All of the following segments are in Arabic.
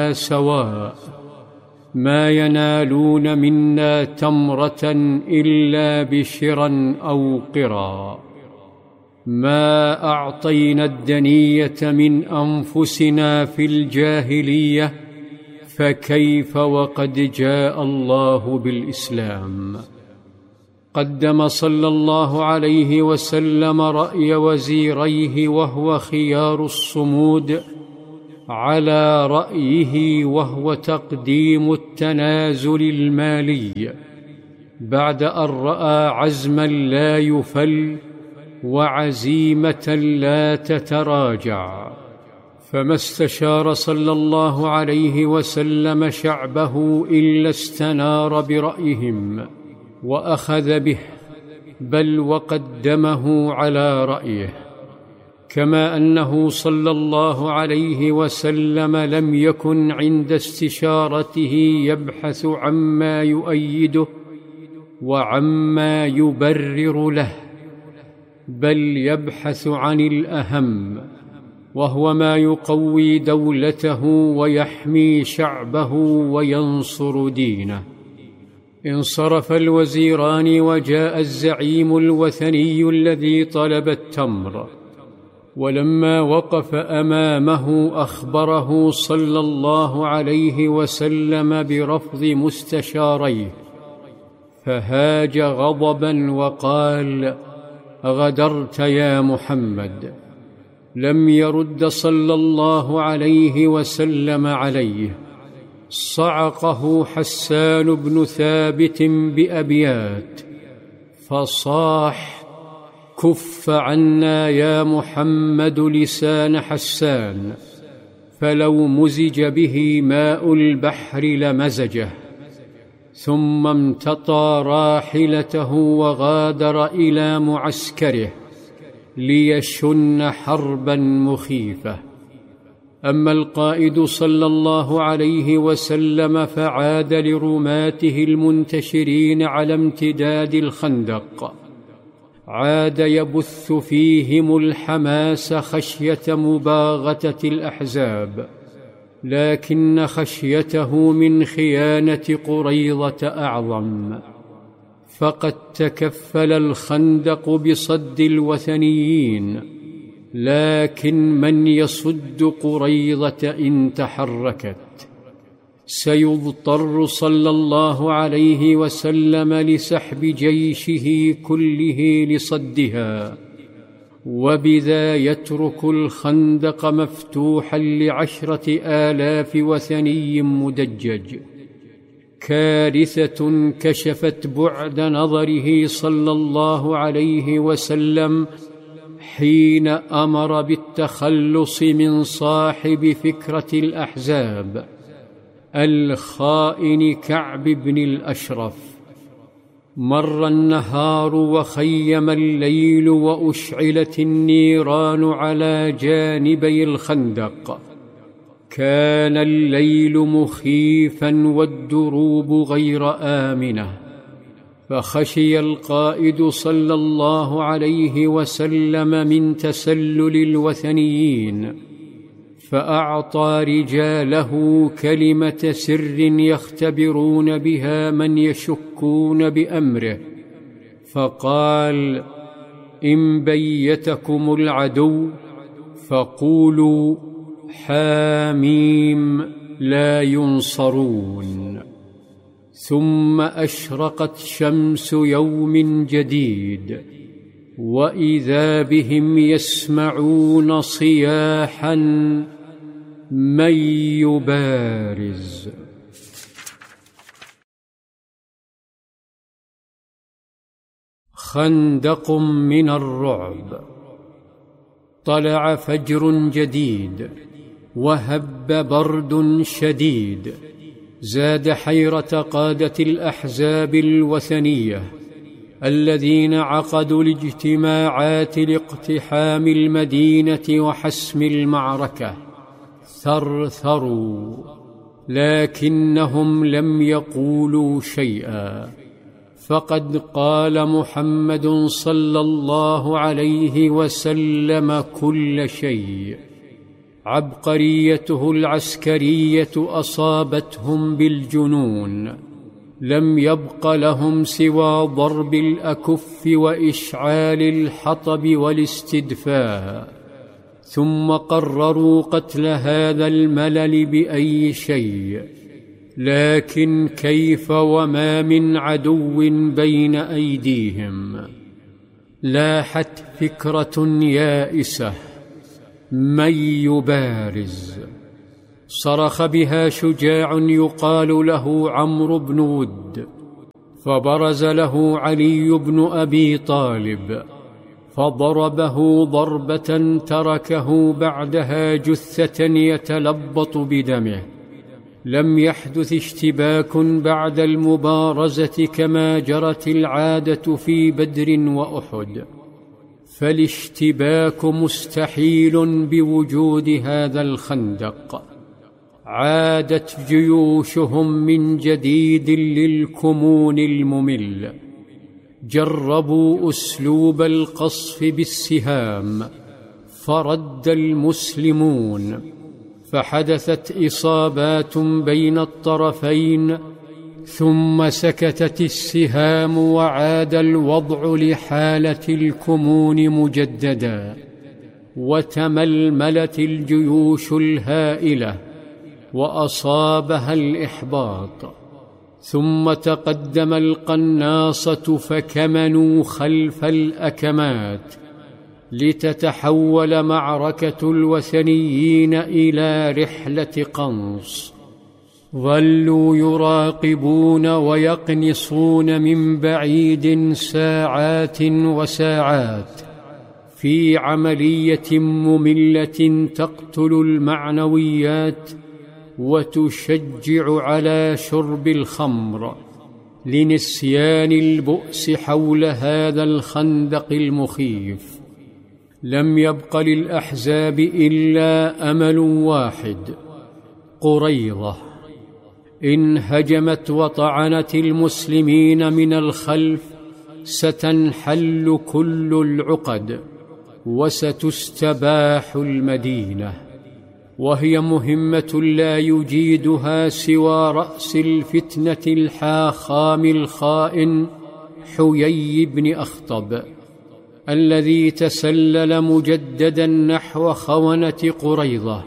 سواء، ما ينالون منا تمرة إلا بشرا أو قرا. ما أعطينا الدنية من أنفسنا في الجاهلية، فكيف وقد جاء الله بالإسلام؟ قدم صلى الله عليه وسلم رأي وزيريه وهو خيار الصمود على رأيه، وهو تقديم التنازل المالي، بعد أن رأى عزما لا يفل وعزيمة لا تتراجع. فما استشار صلى الله عليه وسلم شعبه إلا استنار برأيهم وأخذ به، بل وقدمه على رأيه. كما أنه صلى الله عليه وسلم لم يكن عند استشارته يبحث عما يؤيده وعما يبرر له، بل يبحث عن الأهم، وهو ما يقوي دولته ويحمي شعبه وينصر دينه. انصرف الوزيران وجاء الزعيم الوثني الذي طلب التمر، ولما وقف أمامه أخبره صلى الله عليه وسلم برفض مستشاريه، فهاج غضبا وقال: غدرت يا محمد. لم يرد صلى الله عليه وسلم عليه. صعقه حسان بن ثابت بأبيات فصاح: كف عنا يا محمد لسان حسان، فلو مزج به ماء البحر لمزجه. ثم امتطى راحلته وغادر إلى معسكره ليشن حربا مخيفة. أما القائد صلى الله عليه وسلم فعاد لرماته المنتشرين على امتداد الخندق، عاد يبث فيهم الحماس خشية مباغتة الأحزاب، لكن خشيته من خيانة قريظة أعظم. فقد تكفل الخندق بصد الوثنيين، لكن من يصد قريظة إن تحركت؟ سيضطر صلى الله عليه وسلم لسحب جيشه كله لصدها، وبذا يترك الخندق مفتوحا ل10,000 وثني مدجج. كارثة كشفت بعد نظره صلى الله عليه وسلم حين أمر بالتخلص من صاحب فكرة الأحزاب الخائن كعب بن الأشرف. مر النهار وخيم الليل وأشعلت النيران على جانبي الخندق. كان الليل مخيفا والدروب غير آمنة، فخشي القائد صلى الله عليه وسلم من تسلل الوثنيين، فأعطى رجاله كلمة سر يختبرون بها من يشكون بأمره، فقال: إن بيتكم العدو فقولوا حاميم لا ينصرون. ثم أشرقت شمس يوم جديد، وإذا بهم يسمعون صياحا: من يبارز؟ خندق من الرعب. طلع فجر جديد وهب برد شديد، زاد حيرة قادة الأحزاب الوثنية الذين عقدوا الاجتماعات لاقتحام المدينة وحسم المعركة. ثرثروا، لكنهم لم يقولوا شيئا، فقد قال محمد صلى الله عليه وسلم كل شيء. عبقريته العسكرية أصابتهم بالجنون، لم يبق لهم سوى ضرب الأكف وإشعال الحطب والاستدفاء، ثم قرروا قتل هذا الملل بأي شيء. لكن كيف وما من عدو بين أيديهم؟ لاحت فكرة يائسة: من يبارز؟ صرخ بها شجاع يقال له عمرو بن ود، فبرز له علي بن أبي طالب، فضربه ضربة تركه بعدها جثة يتلبط بدمه. لم يحدث اشتباك بعد المبارزة كما جرت العادة في بدر وأحد، فالاشتباك مستحيل بوجود هذا الخندق. عادت جيوشهم من جديد للكمون الممل، جربوا أسلوب القصف بالسهام فرد المسلمون، فحدثت إصابات بين الطرفين، ثم سكتت السهام وعاد الوضع لحالة الكمون مجددا، وتململت الجيوش الهائلة وأصابها الإحباط. ثم تقدم القناصة فكمنوا خلف الأكمات لتتحول معركة الوثنيين إلى رحلة قنص. ظلوا يراقبون ويقنصون من بعيد ساعات وساعات في عملية مملة تقتل المعنويات وتشجع على شرب الخمر، لنسيان البؤس حول هذا الخندق المخيف. لم يبق للأحزاب إلا أمل واحد: قريظة. إن هجمت وطعنت المسلمين من الخلف ستنحل كل العقد وستستباح المدينة، وهي مهمة لا يجيدها سوى رأس الفتنة الحاخام الخائن حيي بن أخطب، الذي تسلل مجددا نحو خونة قريظة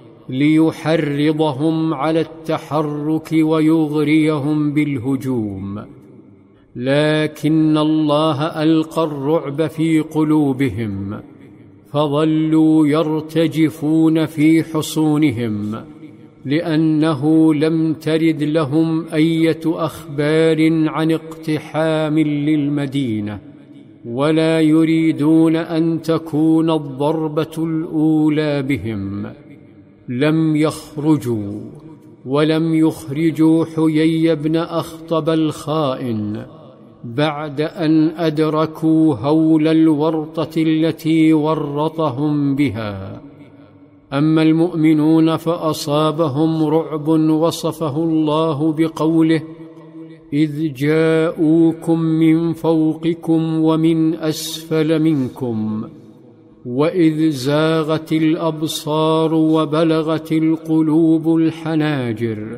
ليحرضهم على التحرك ويغريهم بالهجوم. لكن الله ألقى الرعب في قلوبهم، فظلوا يرتجفون في حصونهم، لأنه لم ترد لهم أية أخبار عن اقتحام للمدينة، ولا يريدون أن تكون الضربة الأولى بهم. لم يخرجوا ولم يخرجوا حيي بن أخطب الخائن بعد أن أدركوا هول الورطة التي ورطهم بها. أما المؤمنون فأصابهم رعب وصفه الله بقوله: إذ جاءوكم من فوقكم ومن أسفل منكم وإذ زاغت الأبصار وبلغت القلوب الحناجر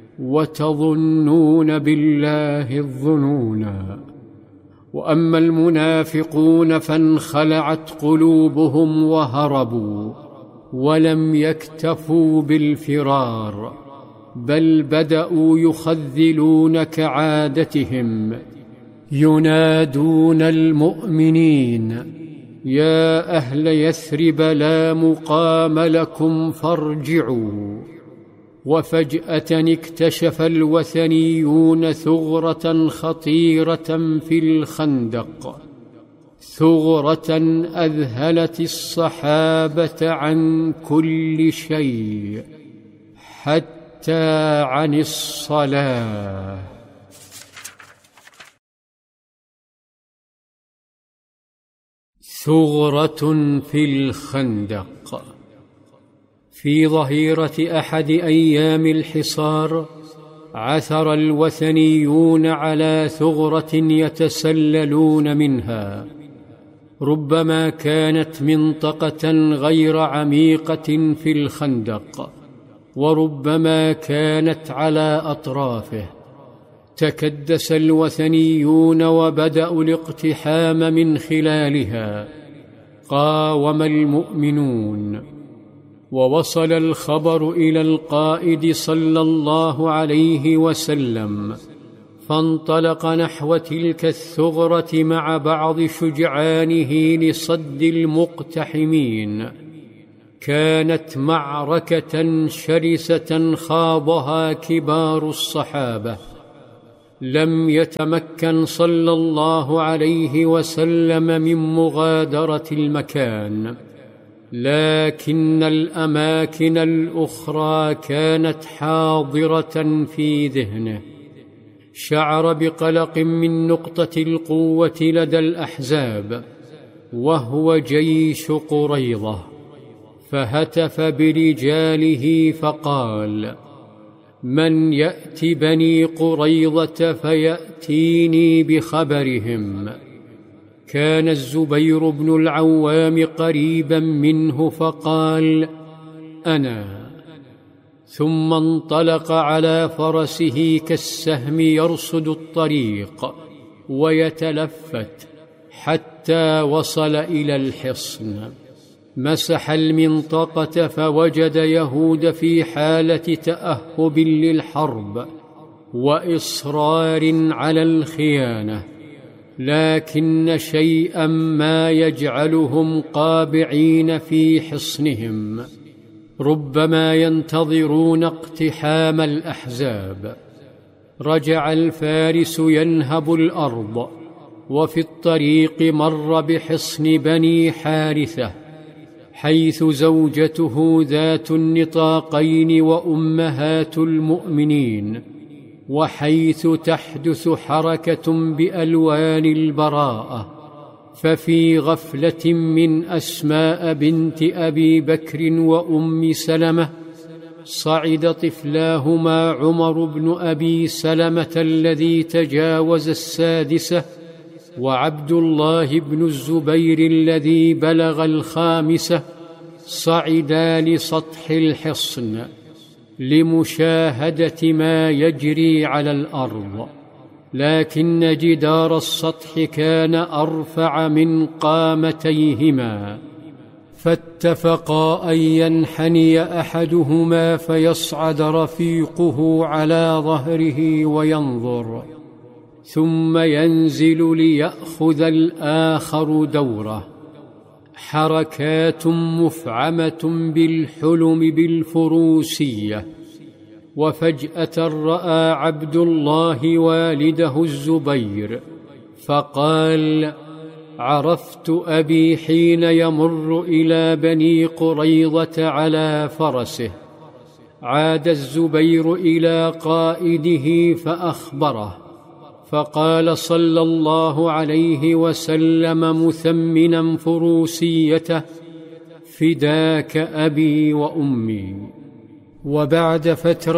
وتظنون بالله الظنونا. وأما المنافقون فانخلعت قلوبهم وهربوا، ولم يكتفوا بالفرار، بل بدأوا يخذلون كعادتهم، ينادون المؤمنين: يا أهل يثرب لا مقام لكم فارجعوا. وفجأة اكتشف الوثنيون ثغرة خطيرة في الخندق، ثغرة أذهلت الصحابة عن كل شيء حتى عن الصلاة. ثغرة في الخندق. في ظهيرة أحد أيام الحصار عثر الوثنيون على ثغرة يتسللون منها، ربما كانت منطقة غير عميقة في الخندق، وربما كانت على أطرافه. تكدس الوثنيون وبدأوا الاقتحام من خلالها. قاوم المؤمنون، ووصل الخبر إلى القائد صلى الله عليه وسلم، فانطلق نحو تلك الثغرة مع بعض شجعانه لصد المقتحمين. كانت معركة شرسة خاضها كبار الصحابة. لم يتمكن صلى الله عليه وسلم من مغادرة المكان، لكن الأماكن الأخرى كانت حاضرة في ذهنه. شعر بقلق من نقطة القوة لدى الأحزاب، وهو جيش قريظة، فهتف برجاله فقال: من يأت بني قريظة فيأتيني بخبرهم. كان الزبير بن العوام قريبا منه فقال: أنا. ثم انطلق على فرسه كالسهم يرصد الطريق ويتلفت حتى وصل إلى الحصن. مسح المنطقة فوجد يهود في حالة تأهب للحرب وإصرار على الخيانة، لكن شيئا ما يجعلهم قابعين في حصنهم. ربما ينتظرون اقتحام الأحزاب. رجع الفارس ينهب الأرض، وفي الطريق مر بحصن بني حارثة، حيث زوجته ذات النطاقين وأمهات المؤمنين، وحيث تحدث حركة بألوان البراءة. ففي غفلة من أسماء بنت أبي بكر وأم سلمة صعد طفلاهما عمر بن أبي سلمة الذي تجاوز السادسة، وعبد الله بن الزبير الذي بلغ الخامسة، صعدا لسطح الحصن لمشاهدة ما يجري على الأرض، لكن جدار السطح كان أرفع من قامتيهما، فاتفقا أن ينحني أحدهما فيصعد رفيقه على ظهره وينظر، ثم ينزل ليأخذ الآخر دوره. حركات مفعمة بالحلم بالفروسية. وفجأة رأى عبد الله والده الزبير فقال: عرفت أبي حين يمر إلى بني قريظة على فرسه. عاد الزبير إلى قائده فأخبره، فقال صلى الله عليه وسلم مثمنا فروسيته: فداك أبي وأمي. وبعد فترة